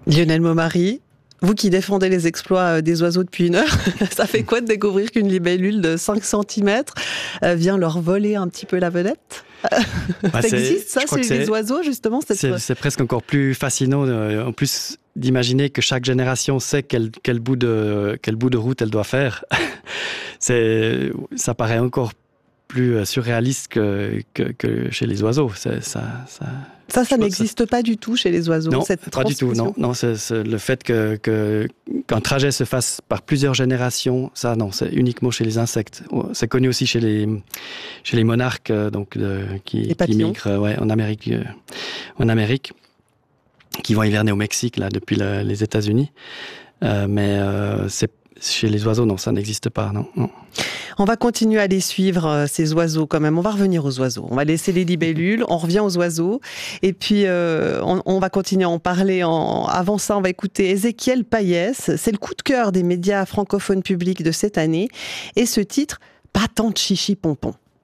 Lionel Maumary, vous qui défendez les exploits des oiseaux depuis une heure, ça fait quoi de découvrir qu'une libellule de 5 cm vient leur voler un petit peu la vedette ? Ça existe ça chez les oiseaux justement c'est presque encore plus fascinant en plus d'imaginer que chaque génération sait quel bout de route elle doit faire. Ça paraît encore plus surréaliste que chez les oiseaux. Ça n'existe pas du tout chez les oiseaux. Non, cette pas du tout. Non, c'est le fait qu'un trajet se fasse par plusieurs générations, ça non, c'est uniquement chez les insectes. C'est connu aussi chez les monarques qui migrent en Amérique, qui vont hiverner au Mexique là depuis les États-Unis. Mais chez les oiseaux, non, ça n'existe pas, non. On va continuer à les suivre, ces oiseaux quand même. On va revenir aux oiseaux. On va laisser les libellules, on revient aux oiseaux. Et puis, on va continuer à en parler. Avant ça, on va écouter Ézéchiel Payès. C'est le coup de cœur des médias francophones publics de cette année. Et ce titre, Pas tant de chichi pompon.